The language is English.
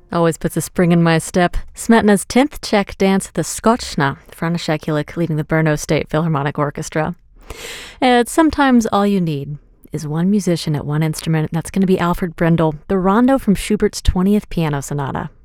Always puts a spring in my step. Smetana's 10th Czech dance, the Skoczna, Frana Sekulic leading the Brno State Philharmonic Orchestra. It's sometimes all you need is one musician at one instrument. That's going to be Alfred Brendel, the rondo from Schubert's 20th Piano Sonata.